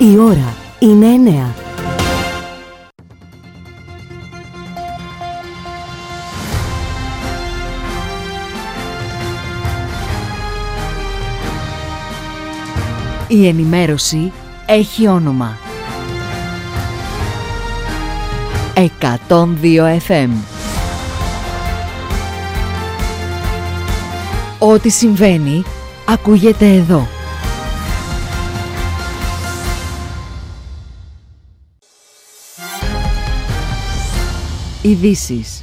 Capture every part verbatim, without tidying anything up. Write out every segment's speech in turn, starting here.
Η ώρα είναι εννέα. Η ενημέρωση έχει όνομα. εκατόν δύο εφ εμ. Ό,τι συμβαίνει, ακούγεται εδώ. Ειδήσεις.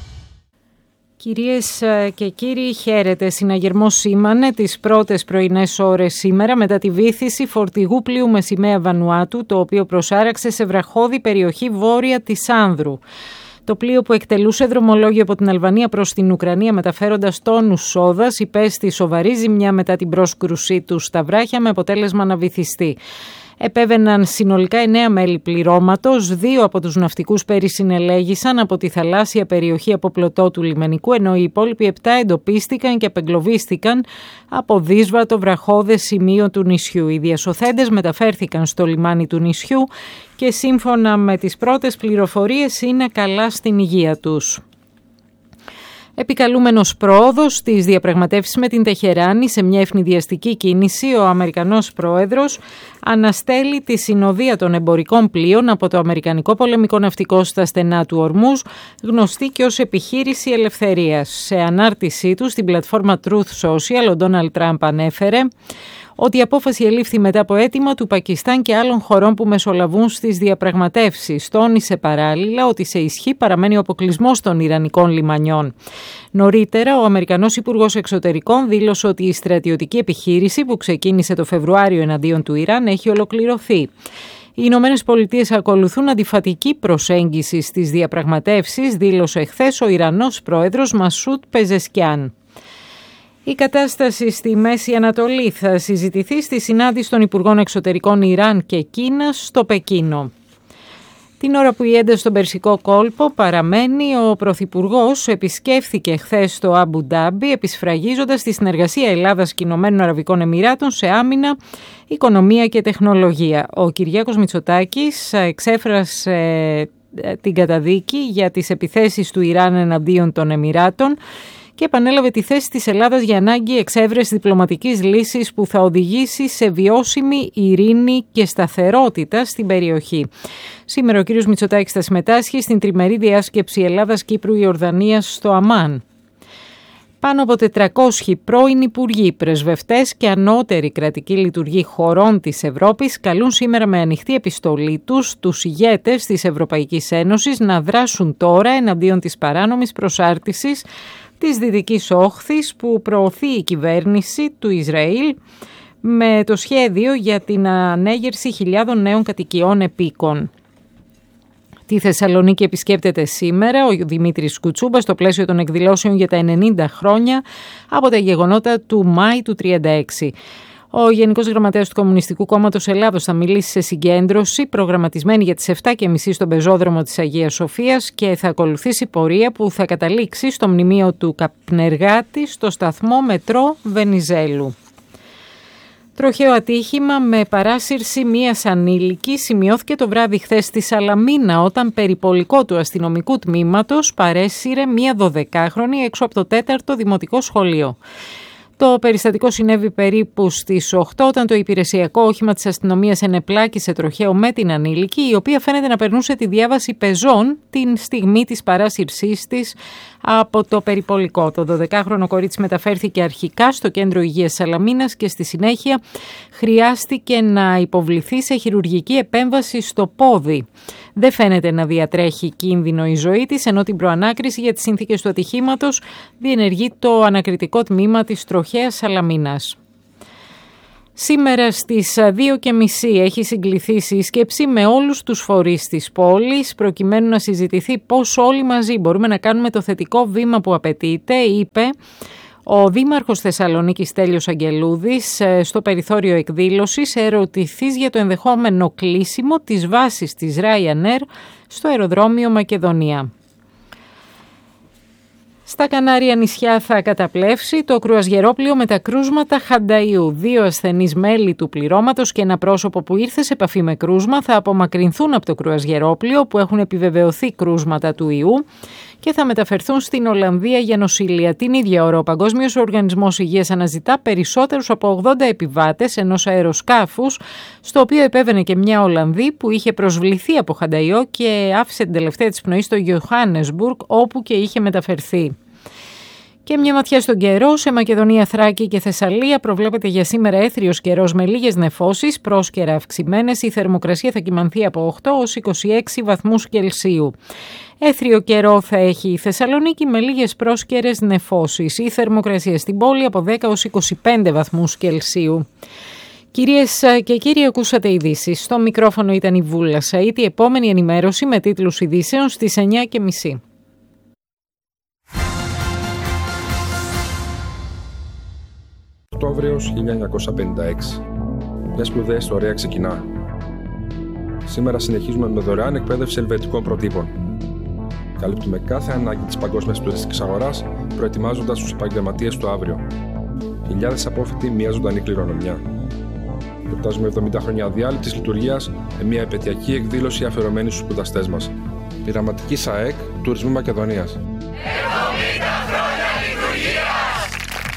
Κυρίες και κύριοι, χαίρετε. Συναγερμός σήμανε τις πρώτες πρωινές ώρες σήμερα μετά τη βύθιση φορτηγού πλοίου με σημαία Βανουάτου, το οποίο προσάραξε σε βραχώδη περιοχή βόρεια της Άνδρου. Το πλοίο που εκτελούσε δρομολόγιο από την Αλβανία προς την Ουκρανία μεταφέροντας τόνους σόδας υπέστη σοβαρή ζημιά μετά την πρόσκρουσή του στα βράχια με αποτέλεσμα να βυθιστεί. Επέβαιναν συνολικά εννέα μέλη πληρώματος, δύο από τους ναυτικούς περισυνελέγησαν από τη θαλάσσια περιοχή από πλωτό του λιμενικού, ενώ οι υπόλοιποι επτά εντοπίστηκαν και απεγκλωβίστηκαν από δύσβατο βραχώδες σημείο του νησιού. Οι διασωθέντες μεταφέρθηκαν στο λιμάνι του νησιού και σύμφωνα με τις πρώτες πληροφορίες είναι καλά στην υγεία τους. Επικαλούμενος πρόοδος στις διαπραγματεύσεις με την Τεχεράνη σε μια ευνηδιαστική κίνηση, ο Αμερικανός πρόεδρος αναστέλει τη συνοδεία των εμπορικών πλοίων από το Αμερικανικό πολεμικό ναυτικό στα στενά του Ορμούζ, γνωστή και ως επιχείρηση ελευθερίας. Σε ανάρτησή του στην πλατφόρμα Truth Social, ο Ντόναλντ Τραμπ ανέφερε ότι η απόφαση ελήφθη μετά από αίτημα του Πακιστάν και άλλων χωρών που μεσολαβούν στις διαπραγματεύσεις. Τόνισε παράλληλα ότι σε ισχύ παραμένει ο αποκλεισμός των Ιρανικών λιμανιών. Νωρίτερα, ο Αμερικανός Υπουργός Εξωτερικών δήλωσε ότι η στρατιωτική επιχείρηση που ξεκίνησε το Φεβρουάριο εναντίον του Ιράν έχει ολοκληρωθεί. Οι Ηνωμένες Πολιτείες ακολουθούν αντιφατική προσέγγιση στις διαπραγματεύσεις, δήλωσε χθες ο Ιρανός πρόεδρος Μασούτ Πεζεσκιάν. Η κατάσταση στη Μέση Ανατολή θα συζητηθεί στη συνάντηση των Υπουργών Εξωτερικών Ιράν και Κίνας στο Πεκίνο. Την ώρα που η ένταση στον Περσικό κόλπο παραμένει, ο Πρωθυπουργός επισκέφθηκε χθες το Αμπου Ντάμπι, επισφραγίζοντας τη συνεργασία Ελλάδας και Ηνωμένων Αραβικών Εμιράτων σε άμυνα, οικονομία και τεχνολογία. Ο Κυριάκος Μητσοτάκης εξέφρασε την καταδίκη για τις επιθέσεις του Ιράν εναντίον των Εμιράτων και επανέλαβε τη θέση της Ελλάδας για ανάγκη εξέβρεσης διπλωματικής λύσης που θα οδηγήσει σε βιώσιμη ειρήνη και σταθερότητα στην περιοχή. Σήμερα ο κ. Μητσοτάκης θα συμμετάσχει στην τριμερή διάσκεψη Ελλάδας-Κύπρου-Ιορδανίας στο Αμάν. Πάνω από τετρακόσιοι πρώην υπουργοί, πρεσβευτές και ανώτεροι κρατικοί λειτουργοί χωρών της Ευρώπης καλούν σήμερα με ανοιχτή επιστολή τους τους ηγέτες της Ευρωπαϊκής Ένωσης να δράσουν τώρα εναντίον της παράνομης προσάρτησης της Δυτικής Όχθης που προωθεί η κυβέρνηση του Ισραήλ με το σχέδιο για την ανέγερση χιλιάδων νέων κατοικιών επίκων. Τη Θεσσαλονίκη επισκέπτεται σήμερα ο Δημήτρης Κουτσούμπας στο πλαίσιο των εκδηλώσεων για τα ενενήντα χρόνια από τα γεγονότα του Μάη του τριάντα έξι. Ο Γενικός Γραμματέας του Κομμουνιστικού Κόμματος Ελλάδος θα μιλήσει σε συγκέντρωση προγραμματισμένη για τις επτά και μισή στον πεζόδρομο της Αγίας Σοφίας και θα ακολουθήσει πορεία που θα καταλήξει στο μνημείο του Καπνεργάτη στο σταθμό μετρό Βενιζέλου. Τροχαίο ατύχημα με παράσυρση μίας ανήλικης σημειώθηκε το βράδυ χθες στη Σαλαμίνα όταν περιπολικό του αστυνομικού τμήματος παρέσυρε μία δωδεκάχρονη έξω από το τέταρτο δημοτικό σχολείο. Το περιστατικό συνέβη περίπου στις οκτώ όταν το υπηρεσιακό όχημα της αστυνομίας ενεπλάκησε τροχαίο με την ανήλικη, η οποία φαίνεται να περνούσε τη διάβαση πεζών την στιγμή της παράσυρσής της από το περιπολικό. Το δωδεκάχρονο κορίτσι μεταφέρθηκε αρχικά στο κέντρο υγείας Σαλαμίνας και στη συνέχεια χρειάστηκε να υποβληθεί σε χειρουργική επέμβαση στο πόδι. Δεν φαίνεται να διατρέχει κίνδυνο η ζωή της, ενώ την προανάκριση για τις συνθήκες του ατυχήματος διενεργεί το ανακριτικό τμήμα της τροχαίας Σαλαμίνας. Σήμερα στις δύο και μισή έχει συγκληθεί σύσκεψη με όλους τους φορείς της πόλης προκειμένου να συζητηθεί πώς όλοι μαζί μπορούμε να κάνουμε το θετικό βήμα που απαιτείται, είπε ο Δήμαρχος Θεσσαλονίκης Στέλιος Αγγελούδης στο περιθώριο εκδήλωσης, ερωτηθείς για το ενδεχόμενο κλείσιμο της βάσης της Ryanair στο αεροδρόμιο Μακεδονία. Στα Κανάρια νησιά θα καταπλέψει το κρουαζιερόπλοιο με τα κρούσματα Χανταΐου. Δύο ασθενείς μέλη του πληρώματος και ένα πρόσωπο που ήρθε σε επαφή με κρούσμα θα απομακρυνθούν από το κρουαζιερόπλοιο που έχουν επιβεβαιωθεί κρούσματα του ιού και θα μεταφερθούν στην Ολλανδία για νοσηλεία. Την ίδια ώρα ο Παγκόσμιος Οργανισμός Υγείας αναζητά περισσότερους από ογδόντα επιβάτες ενός αεροσκάφους, στο οποίο επέβαινε και μια Ολλανδή που είχε προσβληθεί από Χανταϊό και άφησε την τελευταία της πνοή στο Johannesburg, όπου και είχε μεταφερθεί. Και μια ματιά στον καιρό. Σε Μακεδονία, Θράκη και Θεσσαλία προβλέπεται για σήμερα έθριος καιρός με λίγες νεφώσεις, πρόσκαιρα αυξημένες. Η θερμοκρασία θα κυμανθεί από οκτώ έως είκοσι έξι βαθμούς Κελσίου. Έθριο καιρό θα έχει η Θεσσαλονίκη με λίγες πρόσκαιρες νεφώσεις. Η θερμοκρασία στην πόλη από δέκα έως είκοσι πέντε βαθμούς Κελσίου. Κυρίες και κύριοι, ακούσατε ειδήσεις. Στο μικρόφωνο ήταν η Βούλα Σαΐτη. Η επόμενη ενημέρωση με τίτλους ειδήσεων στις εννιά και μισή. Οκτώβριος χίλια εννιακόσια πενήντα έξι. Μια σπουδαία ιστορία ξεκινά. Σήμερα συνεχίζουμε με δωρεάν εκπαίδευση ελβετικών προτύπων. Καλύπτουμε κάθε ανάγκη της παγκόσμιας τουριστικής αγοράς, προετοιμάζοντας τους επαγγελματίες του αύριο. Χιλιάδες απόφοιτοι, μια ζωντανή κληρονομιά. Γιορτάζουμε εβδομήντα χρόνια αδιάλειπτης λειτουργίας με μια επαιτειακή εκδήλωση αφιερωμένη στους σπουδαστές μας. Πειραματική ΣΑΕΚ Τουρισμού Μακεδονίας. εβδομήντα χρόνια λειτουργίας!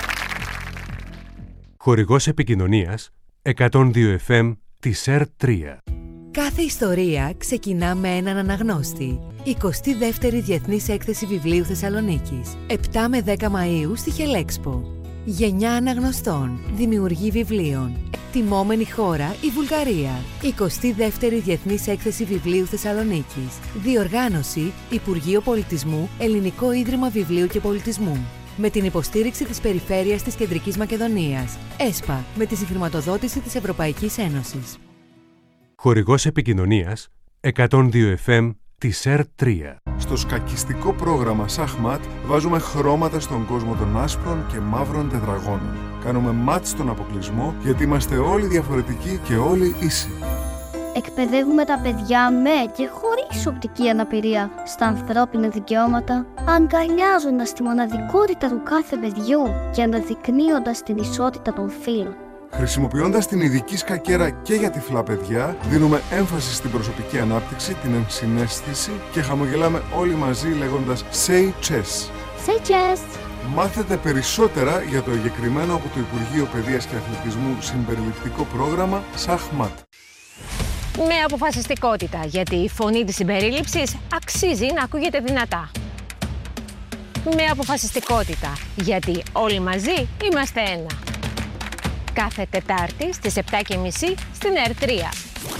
Χορηγός επικοινωνίας εκατόν δύο εφ εμ της ΕΡ τρία. Κάθε ιστορία ξεκινά με έναν αναγνώστη. εικοστή δεύτερη Διεθνής Έκθεση Βιβλίου Θεσσαλονίκης. επτά με δέκα Μαΐου στη Χελέξπο. Γενιά αναγνωστών, δημιουργή βιβλίων. Τιμόμενη χώρα η Βουλγαρία. εικοστή δεύτερη Διεθνής Έκθεση Βιβλίου Θεσσαλονίκης. Διοργάνωση Υπουργείο Πολιτισμού, Ελληνικό Ίδρυμα Βιβλίου και Πολιτισμού. Με την υποστήριξη της Περιφέρειας της Κεντρικής Μακεδονίας. ΕΣΠΑ, με τη συγχρηματοδότηση της Ευρωπαϊκής Ένωσης. Χορηγός επικοινωνίας εκατόν δύο εφ εμ της ΕΡ τρία. Στο σκακιστικό πρόγραμμα Σαχμάτ βάζουμε χρώματα στον κόσμο των άσπρων και μαύρων τετραγώνων. Κάνουμε μάτ στον αποκλεισμό γιατί είμαστε όλοι διαφορετικοί και όλοι ίσοι. Εκπαιδεύουμε τα παιδιά με και χωρίς οπτική αναπηρία στα ανθρώπινα δικαιώματα, αγκαλιάζοντας τη μοναδικότητα του κάθε παιδιού και αναδεικνύοντας την ισότητα των φύλων. Χρησιμοποιώντας την ειδική σκακέρα και για τυφλά παιδιά, δίνουμε έμφαση στην προσωπική ανάπτυξη, την ενσυναίσθηση και χαμογελάμε όλοι μαζί λέγοντας Say Chess. Say Chess! Μάθετε περισσότερα για το εγκεκριμένο από το Υπουργείο Παιδείας και Αθλητισμού συμπεριληπτικό πρόγραμμα Σαχμάτ. Με αποφασιστικότητα, γιατί η φωνή της συμπερίληψης αξίζει να ακούγεται δυνατά. Με αποφασιστικότητα, γιατί όλοι μαζί είμαστε ένα. Κάθε Τετάρτη στις επτά και μισή στην ΕΡ τρία.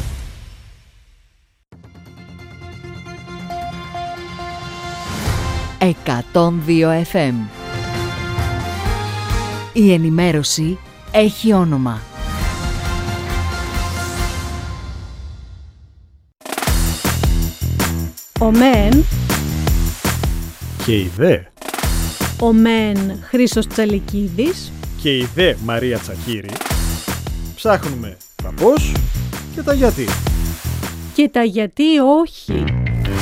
εκατόν δύο εφ εμ. Η ενημέρωση έχει όνομα. Ο μεν και η δε. Ο μεν Χρήστος Τσαλικίδης Και η δε Μαρία Τσακύρη. Ψάχνουμε τα πώς και τα γιατί. Και τα γιατί όχι.